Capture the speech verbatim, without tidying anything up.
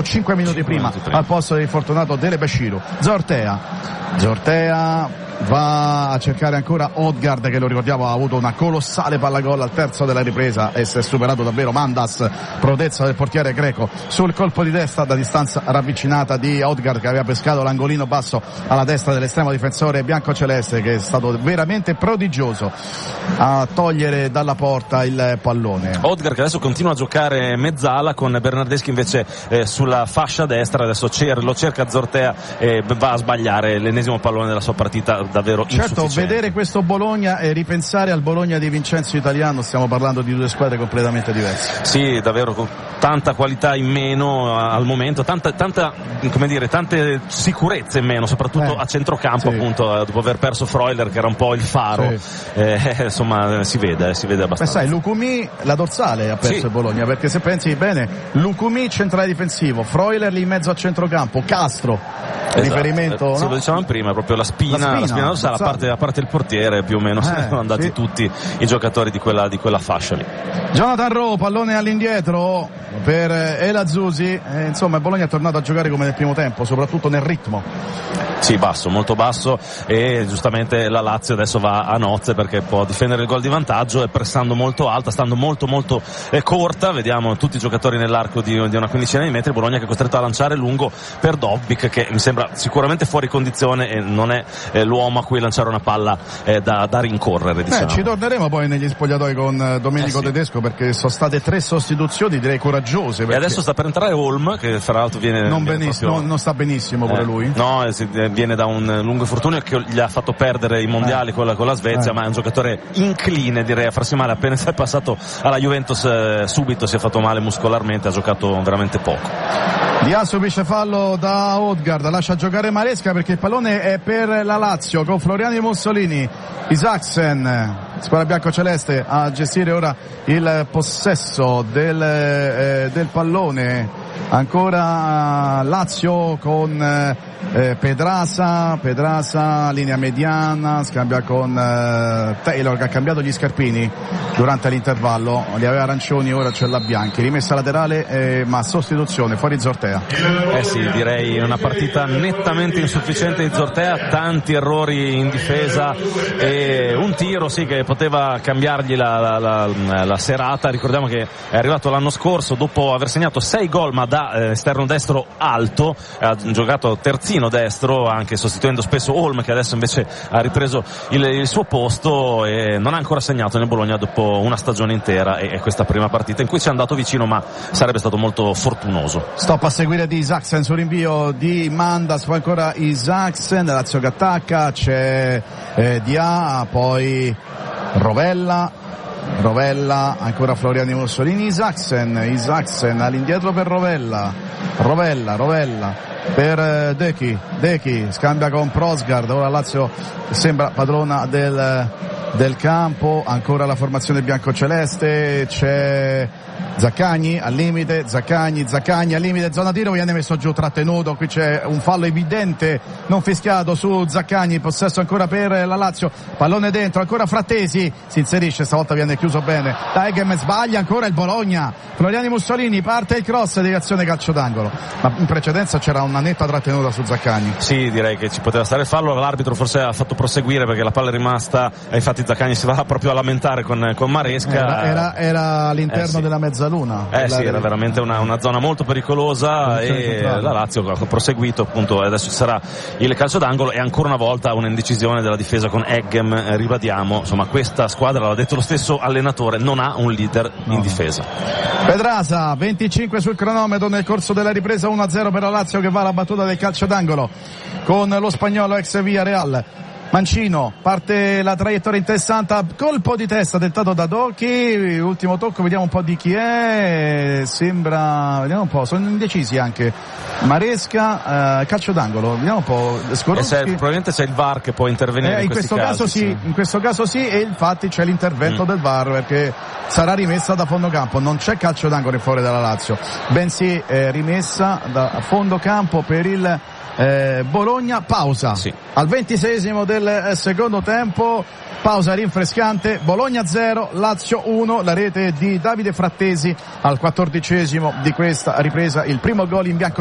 cinque minuti prima, minuti prima al posto dell'infortunato Dele Bashiru. Zortea Zortea va a cercare ancora Odgaard, che lo ricordiamo ha avuto una colossale palla gol al terzo della ripresa e si è superato davvero Mandas, prodezza del portiere greco sul colpo di testa da distanza ravvicinata di Odgaard, che aveva pescato l'angolino basso alla destra dell'estremo difensore biancoceleste, che è stato veramente prodigioso a togliere dalla porta il pallone. Odgaard che adesso continua a giocare mezzala con Bernardeschi invece eh, sulla fascia destra, adesso cer- lo cerca Zortea e va a sbagliare l'ennesimo pallone della sua partita davvero certo. Vedere questo Bologna e ripensare al Bologna di Vincenzo Italiano, stiamo parlando di due squadre completamente diverse. Sì, davvero con tanta qualità in meno al momento, tanta, tanta come dire, tante sicurezze in meno, soprattutto eh, a centrocampo, sì. appunto dopo aver perso Freuler che era un po' il faro, sì. eh, insomma si vede, si vede abbastanza. Beh, sai, Lucumi la dorsale ha perso sì. il Bologna, perché se pensi bene, Lucumi centrale difensivo, Freuler lì in mezzo a centrocampo, Castro esatto. riferimento, sì, no? lo dicevamo prima, proprio la spina, la spina, la spina dorsale, a parte, a parte il portiere più o meno eh, sono andati sì. tutti i giocatori di quella, di quella fascia lì. Jonathan Rowe, pallone all'indietro per Elazouzi, eh, insomma il Bologna è tornato a giocare come nel primo tempo, soprattutto nel ritmo. Sì, basso, molto basso, e giustamente la Lazio adesso va a nozze perché può difendere il gol di vantaggio e pressando molto alta, stando molto molto eh, corta. Vediamo tutti i giocatori nell'arco di, di una quindicina di metri. Bologna che è costretto a lanciare lungo per Dobbik, che mi sembra sicuramente fuori condizione e non è eh, l'uomo a cui lanciare una palla eh, da, da rincorrere, diciamo. Eh, ci torneremo poi negli spogliatoi con Domenico eh sì. Tedesco, perché sono state tre sostituzioni direi coraggiose. Perché... E adesso sta per entrare Holm, che fra l'altro viene non, viene benissimo, proprio... non, non sta benissimo pure eh, lui. No, viene da un lungo infortunio che gli ha fatto perdere i mondiali eh. con, la, con la Svezia, eh. ma è un giocatore incline direi a farsi male. Appena si è passato alla Juventus eh, subito si è fatto male muscolarmente, ha giocato veramente poco. Dia subisce fallo da Odgaard, lascia giocare Maresca perché il pallone è per la Lazio con Floriani Mussolini. Isaacsen, squadra biancoceleste, a gestire ora il possesso del, eh, del pallone. Ancora Lazio con eh, Pedrasa, Pedrasa linea mediana, scambia con eh, Taylor, che ha cambiato gli scarpini durante l'intervallo, li aveva arancioni, ora ce l'ha bianchi, rimessa laterale eh, ma sostituzione, fuori Zortea. Eh sì, direi una partita nettamente insufficiente di Zortea, tanti errori in difesa e un tiro sì che poteva cambiargli la, la, la, la serata. Ricordiamo che è arrivato l'anno scorso dopo aver segnato sei gol ma da eh, esterno destro alto, ha giocato terzino destro anche sostituendo spesso Holm, che adesso invece ha ripreso il, il suo posto, e non ha ancora segnato nel Bologna dopo una stagione intera, e, e questa prima partita in cui ci è andato vicino ma sarebbe stato molto fortunoso. Stop a seguire di Isaacsen sul rinvio di Mandas, poi ancora Isaacsen, Lazio che attacca, c'è eh, Dia, poi Rovella Rovella, ancora Floriani Mussolini, Isaacsen, Isaacsen all'indietro per Rovella, Rovella, Rovella per Dechi, Dechi scambia con Prosgard, ora Lazio sembra padrona del, del campo, ancora la formazione biancoceleste, c'è Zaccagni al limite, Zaccagni, Zaccagni al limite, zona tiro, viene messo giù trattenuto, qui c'è un fallo evidente non fischiato su Zaccagni, possesso ancora per la Lazio, pallone dentro, ancora Frattesi, si inserisce, stavolta viene chiuso bene da Eghem, sbaglia ancora il Bologna, Floriani Mussolini, parte il cross, deviazione calcio d'angolo, ma in precedenza c'era una netta trattenuta su Zaccagni. Sì, direi che ci poteva stare il fallo, l'arbitro forse ha fatto proseguire perché la palla è rimasta, e infatti Zaccagni si va proprio a lamentare con, con Maresca. Era, era, era all'interno eh sì. della mezzaluna. Eh sì, era veramente una, una zona molto pericolosa, e la Lazio ha proseguito appunto, adesso ci sarà il calcio d'angolo e ancora una volta un'indecisione della difesa con Eghem, eh, ribadiamo, insomma questa squadra, l'ha detto lo stesso allenatore, non ha un leader in no. difesa. Pedrasa, venticinque sul cronometro nel corso della ripresa, uno a zero per la Lazio che va alla battuta del calcio d'angolo con lo spagnolo ex Villarreal. Mancino, parte la traiettoria interessante, colpo di testa tentato da Dochi, ultimo tocco, vediamo un po' di chi è, sembra, vediamo un po', sono indecisi anche Maresca, eh, calcio d'angolo, vediamo un po', Skorupski. Se, probabilmente c'è il V A R che può intervenire eh, in, in questo casi, caso sì, sì, in questo caso sì, e infatti c'è l'intervento mm. del V A R perché sarà rimessa da fondo campo, non c'è calcio d'angolo in fuori dalla Lazio, bensì eh, rimessa da fondo campo per il eh, Bologna. Pausa sì. al ventiseiesimo del eh, secondo tempo, pausa rinfrescante. Bologna zero, Lazio uno, la rete di Davide Frattesi al quattordicesimo di questa ripresa, il primo gol in bianco